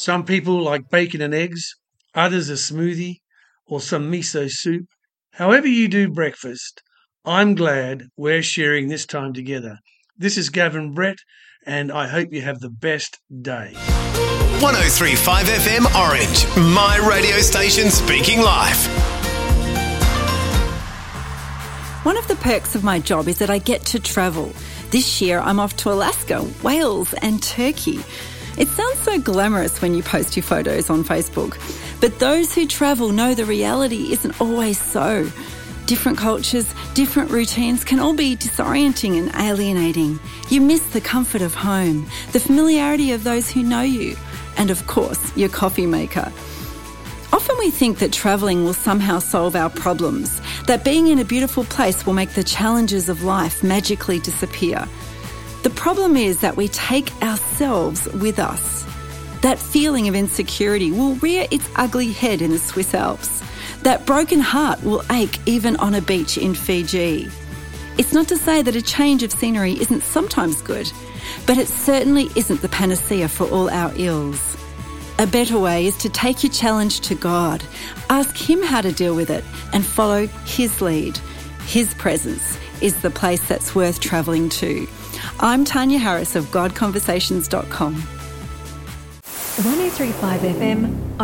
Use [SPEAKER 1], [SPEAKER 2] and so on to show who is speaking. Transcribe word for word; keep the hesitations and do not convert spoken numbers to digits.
[SPEAKER 1] Some people like bacon and eggs, others a smoothie or some miso soup. However you do breakfast, I'm glad we're sharing this time together. This is Gavin Brett, and I hope you have the best day.
[SPEAKER 2] one oh three point five F M Orange, my radio station speaking life.
[SPEAKER 3] One of the perks of my job is that I get to travel. This year I'm off to Alaska, Wales and Turkey. It sounds so glamorous when you post your photos on Facebook, but those who travel know the reality isn't always so. Different cultures, different routines can all be disorienting and alienating. You miss the comfort of home, the familiarity of those who know you, and of course, your coffee maker. Often we think that travelling will somehow solve our problems, that being in a beautiful place will make the challenges of life magically disappear. The problem is that we take ourselves with us. That feeling of insecurity will rear its ugly head in the Swiss Alps. That broken heart will ache even on a beach in Fiji. It's not to say that a change of scenery isn't sometimes good, but it certainly isn't the panacea for all our ills. A better way is to take your challenge to God, ask Him how to deal with it, and follow His lead. His presence is the place that's worth travelling to. I'm Tanya Harris of God Conversations dot com.
[SPEAKER 4] one oh three point five F M